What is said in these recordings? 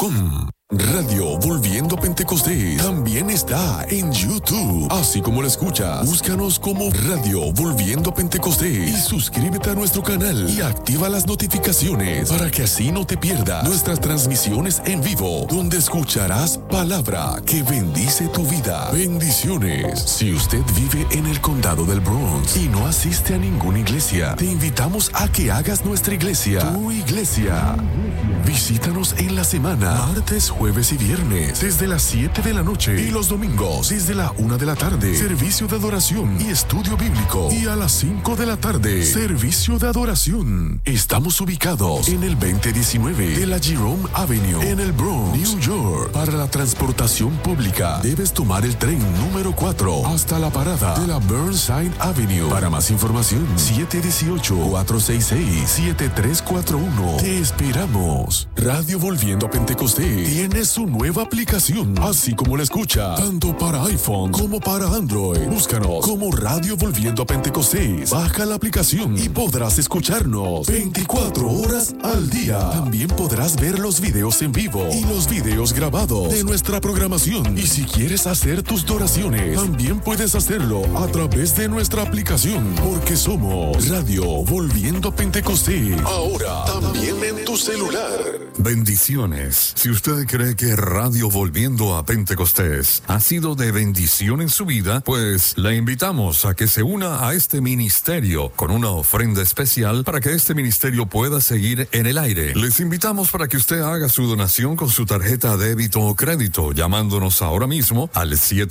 facebook.com. Radio Volviendo Pentecostés también está en YouTube. Así como lo escuchas, búscanos como Radio Volviendo Pentecostés y suscríbete a nuestro canal y activa las notificaciones para que así no te pierdas nuestras transmisiones en vivo, donde escucharás palabra que bendice tu vida. Bendiciones. Si usted vive en el condado del Bronx y no asiste a ninguna iglesia, te invitamos a que hagas nuestra iglesia, tu iglesia. Visítanos en la semana, martes, jueves y viernes, desde las 7 de la noche, y los domingos, desde la 1 de la tarde, servicio de adoración y estudio bíblico, y a las 5 de la tarde, servicio de adoración. Estamos ubicados en el 2019 de la Jerome Avenue, en el Bronx, New York. Para la transportación pública, debes tomar el tren número 4 hasta la parada de la Burnside Avenue. Para más información, 718-466-7341. Te esperamos. Radio Volviendo a Pentecostés tiene su nueva aplicación, así como la escucha, tanto para iPhone como para Android. Búscanos como Radio Volviendo a Pentecostés. Baja la aplicación y podrás escucharnos 24 horas al día. También podrás ver los videos en vivo y los videos grabados de nuestra programación. Y si quieres hacer tus donaciones, también puedes hacerlo a través de nuestra aplicación, porque somos Radio Volviendo a Pentecostés. Ahora también en tu celular. Bendiciones. Si usted cree que Radio Volviendo a Pentecostés ha sido de bendición en su vida, pues le invitamos a que se una a este ministerio con una ofrenda especial para que este ministerio pueda seguir en el aire. Les invitamos para que usted haga su donación con su tarjeta débito o crédito, llamándonos ahora mismo al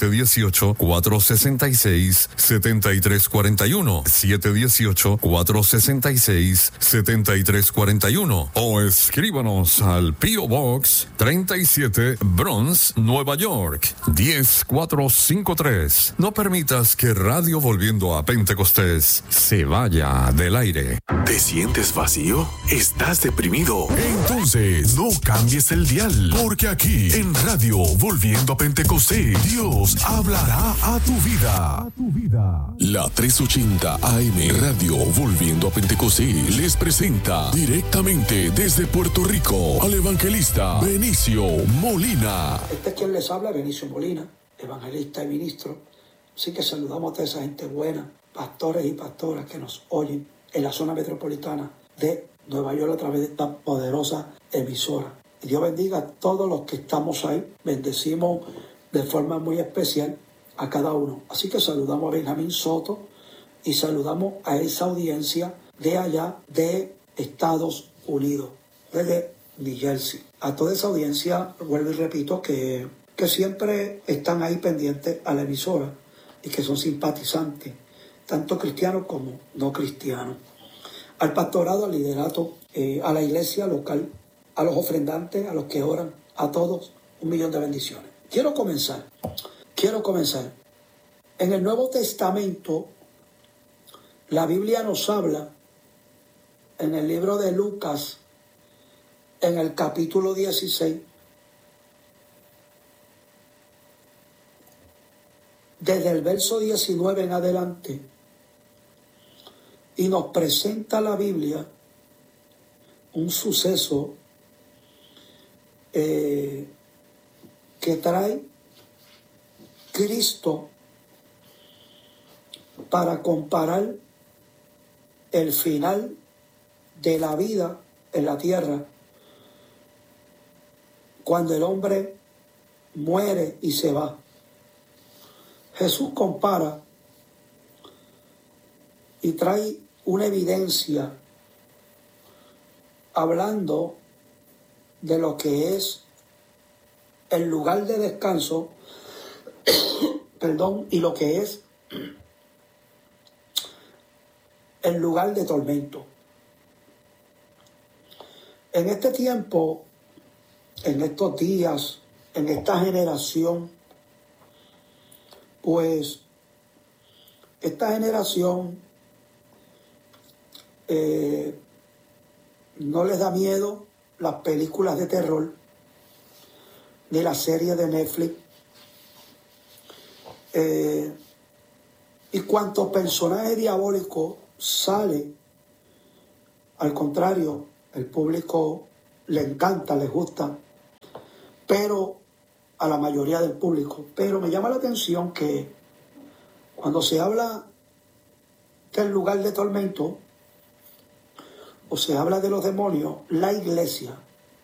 718-466-7341, 718-466-7341, o escríbanos al P.O. Box 37, Bronx, Nueva York, 10453. No permitas que Radio Volviendo a Pentecostés se vaya del aire. ¿Te sientes vacío? ¿Estás deprimido? Entonces, no cambies el dial, porque aquí en Radio Volviendo a Pentecostés, Dios hablará a tu vida. La 380 AM Radio Volviendo a Pentecostés les presenta directamente desde Puerto Rico al evangelista Benicio Molina. Este es quien les habla, Benicio Molina, evangelista y ministro. Así que saludamos a toda esa gente buena, pastores y pastoras que nos oyen en la zona metropolitana de Nueva York a través de esta poderosa emisora. Y Dios bendiga a todos los que estamos ahí. Bendecimos de forma muy especial a cada uno. Así que saludamos a Benjamín Soto y saludamos a esa audiencia de allá de Estados Unidos, desde New Jersey. A toda esa audiencia, vuelvo y repito, que siempre están ahí pendientes a la emisora y que son simpatizantes, tanto cristianos como no cristianos. Al pastorado, al liderato, a la iglesia local, a los ofrendantes, a los que oran, a todos, 1.000.000 de bendiciones. Quiero comenzar. En el Nuevo Testamento, la Biblia nos habla, en el libro de Lucas, en el capítulo 16, desde el verso 19 en adelante, y nos presenta la Biblia un suceso que trae Cristo para comparar el final de la vida en la tierra, cuando el hombre muere y se va. Jesús compara y trae una evidencia hablando de lo que es el lugar de descanso, y lo que es el lugar de tormento. En este tiempo, en estos días, en esta generación, pues esta generación no les da miedo las películas de terror ni las series de Netflix, y cuanto personaje diabólico sale, al contrario, el público le encanta, le gusta, pero a la mayoría del público. Pero me llama la atención que cuando se habla del lugar de tormento o se habla de los demonios, la iglesia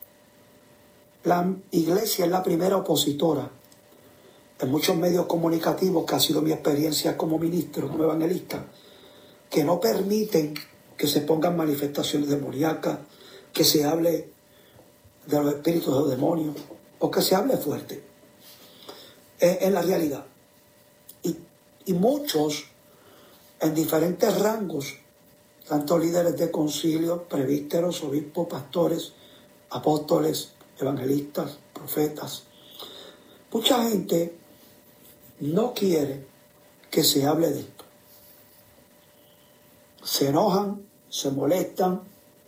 es la primera opositora en muchos medios comunicativos, que ha sido mi experiencia como ministro, como evangelista, que no permiten que se pongan manifestaciones demoníacas, que se hable de los espíritus de los demonios, o que se hable fuerte. En la realidad. Y muchos, en diferentes rangos, tanto líderes de concilio, presbíteros, obispos, pastores, apóstoles, evangelistas, profetas, mucha gente no quiere que se hable de esto. Se enojan, se molestan.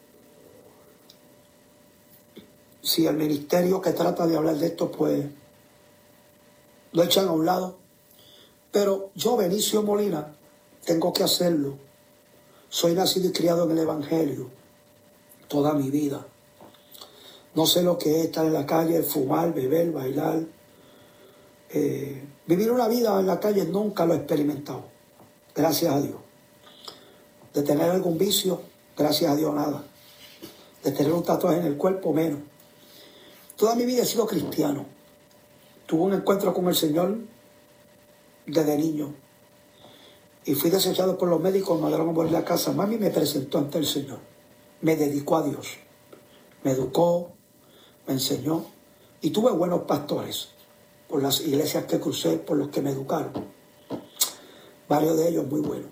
Si el ministerio que trata de hablar de esto, pues lo echan a un lado. Pero yo, Benicio Molina, tengo que hacerlo. Soy nacido y criado en el Evangelio toda mi vida. No sé lo que es estar en la calle, fumar, beber, bailar. Vivir una vida en la calle nunca lo he experimentado. Gracias a Dios. De tener algún vicio, gracias a Dios nada. De tener un tatuaje en el cuerpo, menos. Toda mi vida he sido cristiano. Tuve un encuentro con el Señor desde niño. Y fui desechado por los médicos, me mandaron a volver a casa. Mami me presentó ante el Señor. Me dedicó a Dios. Me educó, me enseñó. Y tuve buenos pastores por las iglesias que crucé, por los que me educaron. Varios de ellos muy buenos.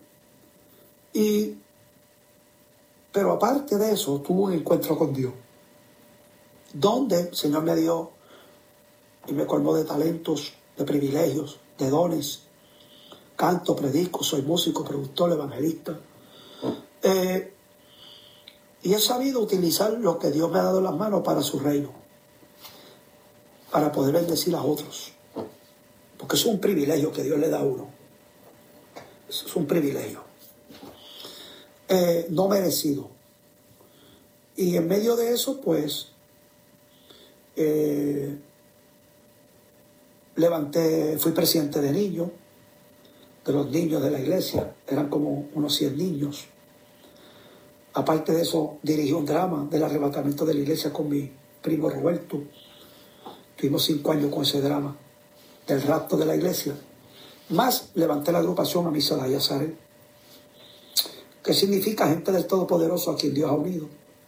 Pero aparte de eso, tuve un encuentro con Dios, donde el Señor me dio y me colmó de talentos, de privilegios, de dones. Canto, predico, soy músico, productor, evangelista. Y he sabido utilizar lo que Dios me ha dado en las manos para su reino, para poder bendecir a otros. Porque es un privilegio que Dios le da a uno. Es un privilegio. No merecido. Y en medio de eso, pues, fui presidente de niños, de los niños de la iglesia. Eran como unos 100 niños. Aparte de eso, dirigí un drama del arrebatamiento de la iglesia con mi primo Roberto. Tuvimos 5 años con ese drama del rapto de la iglesia. Más levanté la agrupación Amistad de Yazaret, que significa gente del Todopoderoso a quien Dios ha unido.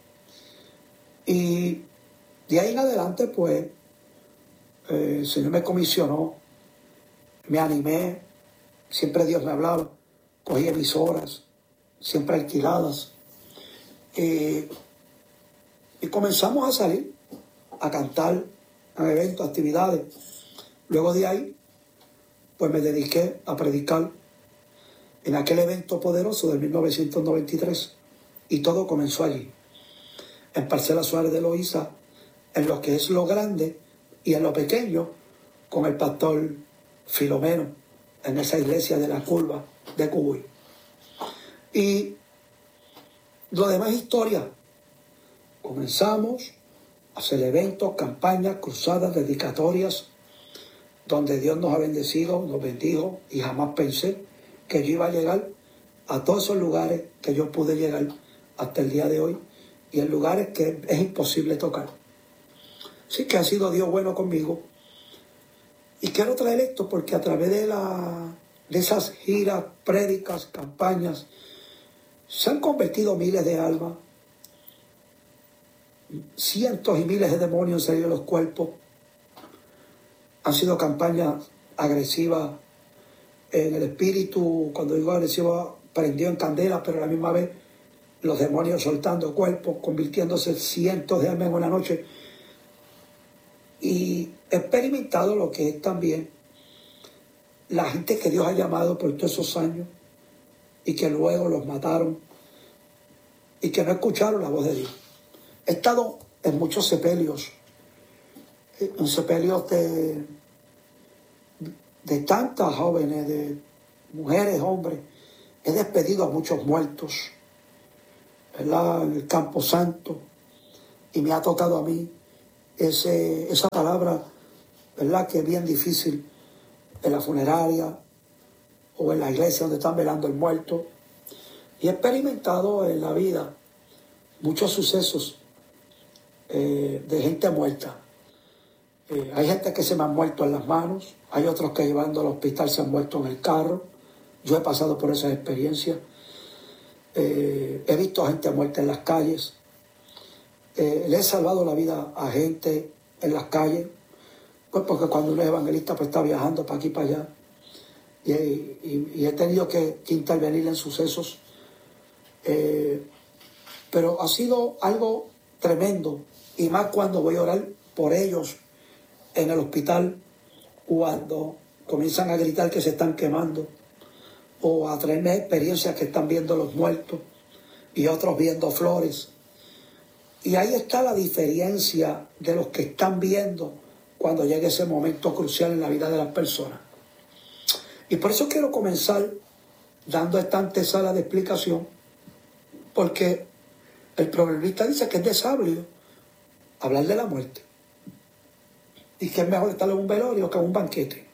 Y de ahí en adelante, pues, el Señor me comisionó, me animé, siempre Dios me hablaba, cogí emisoras, siempre alquiladas, y comenzamos a salir, a cantar, a eventos, actividades. Luego de ahí, pues me dediqué a predicar en aquel evento poderoso del 1993, y todo comenzó allí, en Parcela Suárez de Loíza, en lo que es lo grande y en lo pequeño, con el pastor Filomeno, en esa iglesia de la Curva de Cubuy. Y lo demás es historia. Comenzamos a hacer eventos, campañas, cruzadas, dedicatorias, donde Dios nos ha bendecido, nos bendijo, y jamás pensé que yo iba a llegar a todos esos lugares que yo pude llegar hasta el día de hoy, y en lugares que es imposible tocar. Sí que ha sido Dios bueno conmigo. Y quiero traer esto porque a través de esas giras, prédicas, campañas, se han convertido miles de almas. Cientos y miles de demonios han salido de los cuerpos. Han sido campañas agresivas en el espíritu. Cuando digo agresivo, prendió en candela, pero a la misma vez los demonios soltando cuerpos, convirtiéndose cientos de almas en una noche. Y he experimentado lo que es también la gente que Dios ha llamado por todos esos años y que luego los mataron y que no escucharon la voz de Dios. He estado en muchos sepelios, en sepelios de tantas jóvenes, de mujeres, hombres. He despedido a muchos muertos, ¿verdad?, en el Campo Santo, y me ha tocado a mí esa palabra, ¿verdad?, que es bien difícil en la funeraria o en la iglesia donde están velando el muerto. Y he experimentado en la vida muchos sucesos de gente muerta. Hay gente que se me han muerto en las manos, hay otros que llevando al hospital se han muerto en el carro. Yo he pasado por esas experiencias. He visto a gente muerta en las calles. Le he salvado la vida a gente en las calles, pues porque cuando uno es evangelista pues está viajando para aquí y para allá. Y he tenido que intervenir en sucesos. Pero ha sido algo tremendo, y más cuando voy a orar por ellos en el hospital, cuando comienzan a gritar que se están quemando, o a traerme experiencias que están viendo los muertos y otros viendo flores. Y ahí está la diferencia de los que están viendo cuando llegue ese momento crucial en la vida de las personas. Y por eso quiero comenzar dando esta antesala de explicación, porque el proverbista dice que es de sabio hablar de la muerte, y que es mejor estar en un velorio que en un banquete.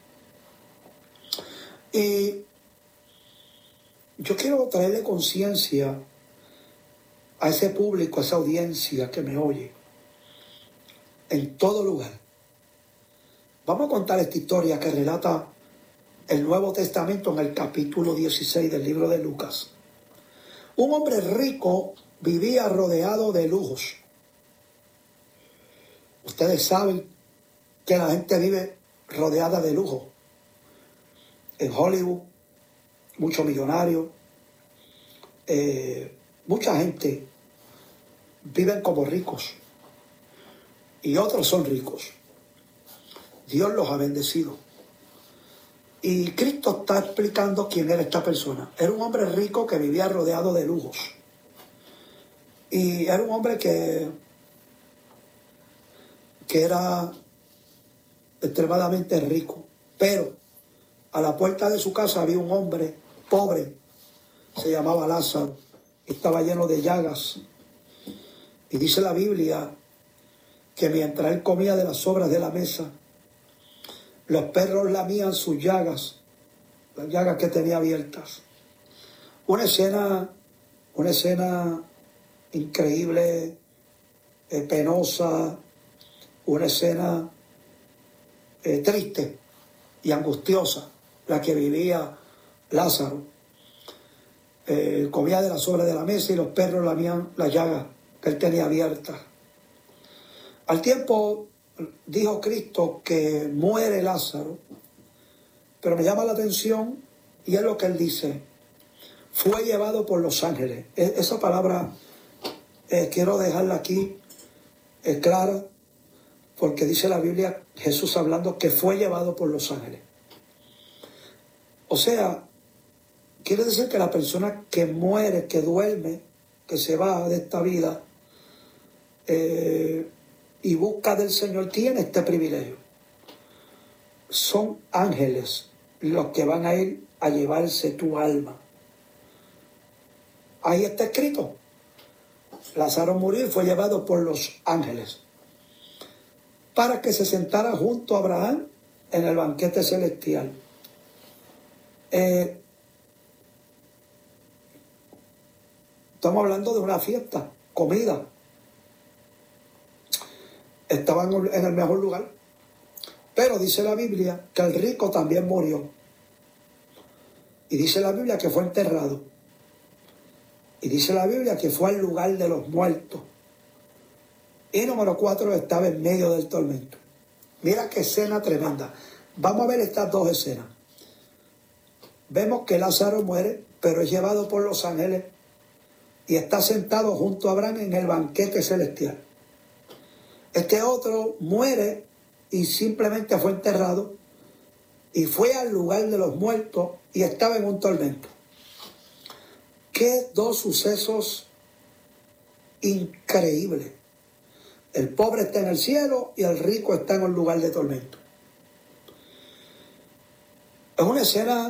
Y yo quiero traerle conciencia a ese público, a esa audiencia que me oye en todo lugar. Vamos a contar esta historia que relata el Nuevo Testamento en el capítulo 16 del libro de Lucas. Un hombre rico vivía rodeado de lujos. Ustedes saben que la gente vive rodeada de lujo. En Hollywood, muchos millonarios, mucha gente viven como ricos y otros son ricos. Dios los ha bendecido. Y Cristo está explicando quién era esta persona. Era un hombre rico que vivía rodeado de lujos. Y era un hombre que era extremadamente rico. Pero a la puerta de su casa había un hombre pobre, se llamaba Lázaro, estaba lleno de llagas. Y dice la Biblia que mientras él comía de las sobras de la mesa, los perros lamían sus llagas, las llagas que tenía abiertas. Una escena increíble, penosa, una escena triste y angustiosa, la que vivía Lázaro. Comía de las sobras de la mesa y los perros lamían las llagas que él tenía abiertas. Al tiempo dijo Cristo que muere Lázaro, pero me llama la atención, y es lo que él dice: fue llevado por los ángeles. Esa palabra quiero dejarla aquí clara, porque dice la Biblia, Jesús hablando, que fue llevado por los ángeles. O sea, quiere decir que la persona que muere, que duerme, que se va de esta vida y busca del Señor, tiene este privilegio. Son ángeles los que van a ir a llevarse tu alma. Ahí está escrito. Lázaro murió y fue llevado por los ángeles para que se sentara junto a Abraham en el banquete celestial. Estamos hablando de una fiesta, comida. Estaban en el mejor lugar. Pero dice la Biblia que el rico también murió. Y dice la Biblia que fue enterrado. Y dice la Biblia que fue al lugar de los muertos. Y número 4, estaba en medio del tormento. Mira qué escena tremenda. Vamos a ver estas dos escenas. Vemos que Lázaro muere, pero es llevado por los ángeles y está sentado junto a Abraham en el banquete celestial. Este otro muere y simplemente fue enterrado y fue al lugar de los muertos y estaba en un tormento. Qué dos sucesos increíbles. El pobre está en el cielo y el rico está en un lugar de tormento. Es una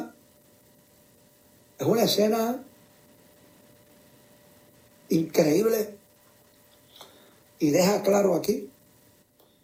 escena increíble, y deja claro aquí